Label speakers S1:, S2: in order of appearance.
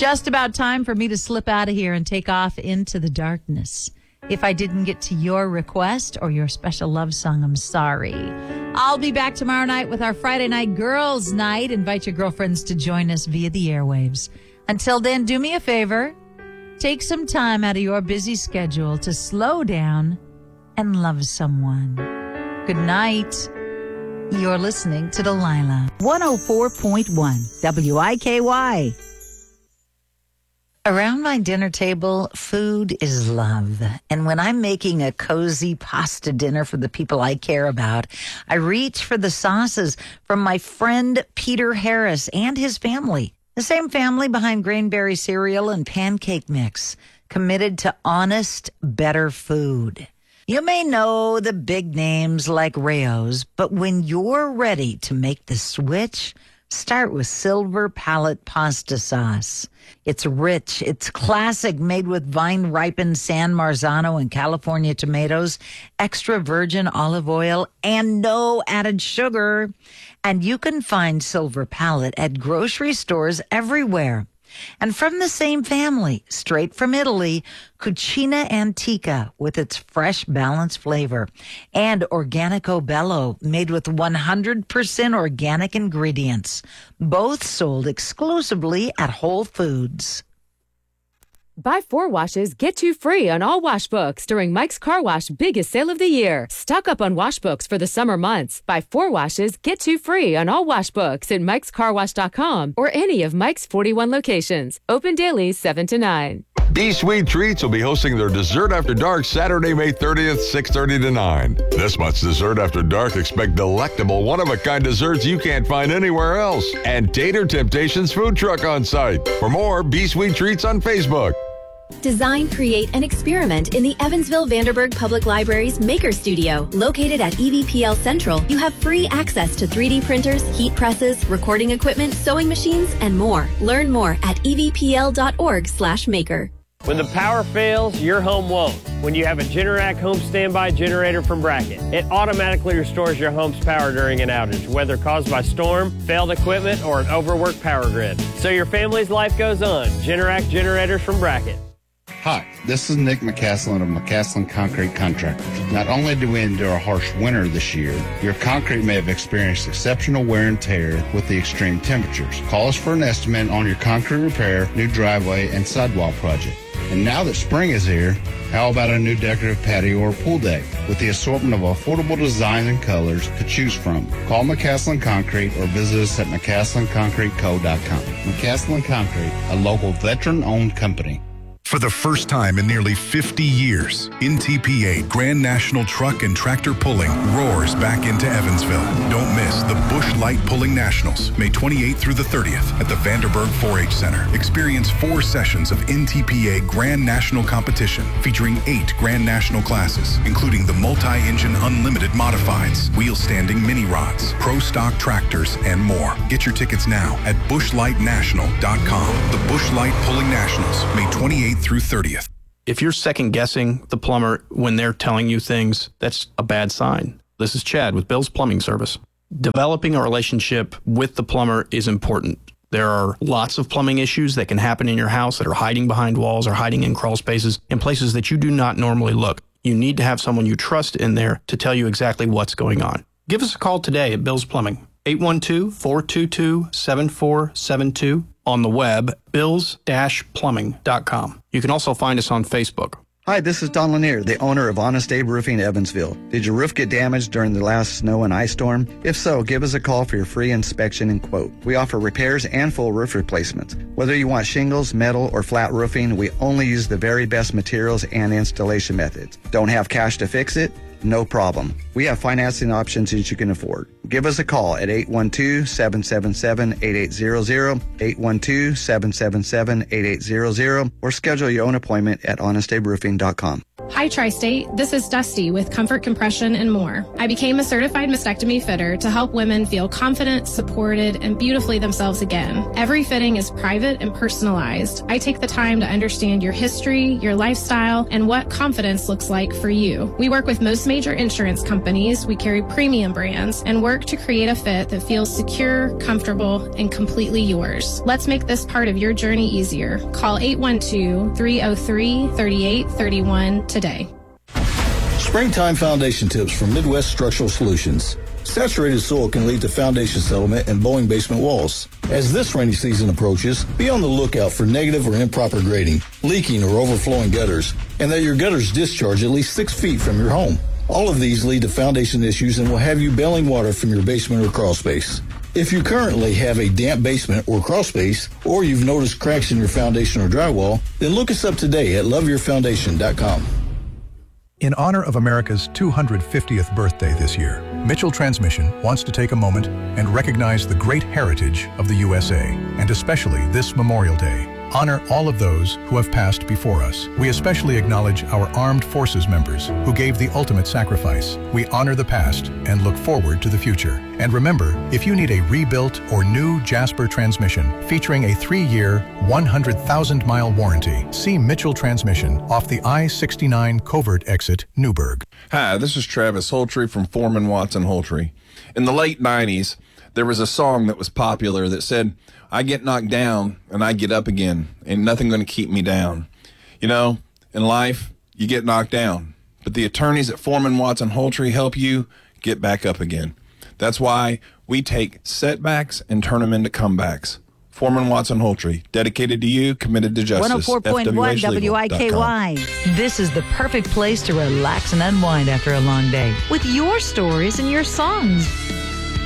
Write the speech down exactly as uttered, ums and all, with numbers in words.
S1: just about time for me to slip out of here and take off into the darkness. If I didn't get to your request or your special love song, I'm sorry. I'll be back tomorrow night with our Friday night girls' night. Invite your girlfriends to join us via the airwaves. Until then, do me a favor. Take some time out of your busy schedule to slow down and love someone. Good night. You're listening to Delilah. one oh four point one W I K Y. Around my dinner table, food is love. And when I'm making a cozy pasta dinner for the people I care about, I reach for the sauces from my friend Peter Harris and his family. The same family behind Grainberry cereal and pancake mix, committed to honest, better food. You may know the big names like Rao's, but when you're ready to make the switch, start with Silver Palette pasta sauce. It's rich, it's classic, made with vine-ripened San Marzano and California tomatoes, extra virgin olive oil, and no added sugar. And you can find Silver Palette at grocery stores everywhere. And from the same family, straight from Italy, Cucina Antica with its fresh, balanced flavor, and Organico Bello, made with one hundred percent organic ingredients, both sold exclusively at Whole Foods.
S2: Buy four washes, get two free on all wash books during Mike's Car Wash biggest sale of the year. Stock up on wash books for the summer months. Buy four washes, get two free on all wash books at mikes car wash dot com or any of Mike's forty-one locations. Open daily seven to nine.
S3: B-Sweet Treats will be hosting their Dessert After Dark Saturday, May thirtieth, six thirty to nine. This month's Dessert After Dark expect delectable, one-of-a-kind desserts you can't find anywhere else. And Tater Temptations food truck on site. For more, B-Sweet Treats on Facebook.
S4: Design, create, and experiment in the Evansville Vanderburgh Public Library's Maker Studio. Located at E V P L Central, you have free access to three D printers, heat presses, recording equipment, sewing machines, and more. Learn more at e v p l dot org slash maker.
S5: When the power fails, your home won't. When you have a Generac home standby generator from Bracket, it automatically restores your home's power during an outage, whether caused by storm, failed equipment, or an overworked power grid. So your family's life goes on. Generac generators from Bracket.
S6: Hi, this is Nick McCaslin of McCaslin Concrete Contractors. Not only did we endure a harsh winter this year, your concrete may have experienced exceptional wear and tear with the extreme temperatures. Call us for an estimate on your concrete repair, new driveway, and sidewall project. And now that spring is here, how about a new decorative patio or pool deck with the assortment of affordable designs and colors to choose from? Call McCaslin Concrete or visit us at mccaslin concrete co dot com. McCaslin Concrete, a local veteran-owned company.
S7: For the first time in nearly fifty years, N T P A Grand National Truck and Tractor Pulling roars back into Evansville. Don't miss the Bush Light Pulling Nationals, May twenty-eighth through the thirtieth at the Vanderburgh four H Center. Experience four sessions of N T P A Grand National Competition featuring eight Grand National classes, including the multi-engine unlimited modifieds, wheel-standing mini rods, pro stock tractors, and more. Get your tickets now at bush light national dot com. The Bush Light Pulling Nationals, May twenty-eighth through thirtieth.
S8: If you're second guessing the plumber when they're telling you things, that's a bad sign. This is Chad with Bill's Plumbing Service. Developing a relationship with the plumber is important. There are lots of plumbing issues that can happen in your house that are hiding behind walls or hiding in crawl spaces in places that you do not normally look. You need to have someone you trust in there to tell you exactly what's going on. Give us a call today at Bill's Plumbing, eight one two, four two two, seven four seven two. On the web, bills dash plumbing dot com. You can also find us on Facebook.
S9: Hi, this is Don Lanier, the owner of Honest Abe Roofing Evansville. Did your roof get damaged during the last snow and ice storm? If so, give us a call for your free inspection and quote. We offer repairs and full roof replacements. Whether you want shingles, metal, or flat roofing, we only use the very best materials and installation methods. Don't have cash to fix it? No problem. We have financing options that you can afford. Give us a call at eight one two, seven seven seven, eight eight zero zero, eight one two, seven seven seven, eight eight zero zero, or schedule your own appointment at honest abe roofing dot com.
S10: Hi, Tri-State. This is Dusty with Comfort Compression and more. I became a certified mastectomy fitter to help women feel confident, supported, and beautifully themselves again. Every fitting is private and personalized. I take the time to understand your history, your lifestyle, and what confidence looks like for you. We work with most major insurance companies. We carry premium brands and work work to create a fit that feels secure, comfortable, and completely yours. Let's make this part of your journey easier. Call eight one two, three oh three, three eight three one today.
S11: Springtime foundation tips from Midwest Structural Solutions. Saturated soil can lead to foundation settlement and bowing basement walls. As this rainy season approaches, be on the lookout for negative or improper grading, leaking or overflowing gutters, and that your gutters discharge at least six feet from your home. All of these lead to foundation issues and will have you bailing water from your basement or crawl space. If you currently have a damp basement or crawl space, or you've noticed cracks in your foundation or drywall, then look us up today at love your foundation dot com.
S7: In honor of America's two hundred fiftieth birthday this year, Mitchell Transmission wants to take a moment and recognize the great heritage of the U S A, and especially this Memorial Day. Honor all of those who have passed before us. We especially acknowledge our armed forces members who gave the ultimate sacrifice. We honor the past and look forward to the future. And remember, if you need a rebuilt or new Jasper transmission featuring a three-year, one hundred thousand mile warranty, see Mitchell Transmission off the I sixty-nine Covert Exit, Newburgh.
S12: Hi, this is Travis Holtree from Foreman Watson Holtree. In the late nineties, there was a song that was popular that said, I get knocked down and I get up again. Ain't nothing going to keep me down. You know, in life, you get knocked down, but the attorneys at Foreman Watson Holtree help you get back up again. That's why we take setbacks and turn them into comebacks. Foreman Watson Holtree, dedicated to you, committed to justice.
S1: one oh four point one W I K Y. This is the perfect place to relax and unwind after a long day with your stories and your songs.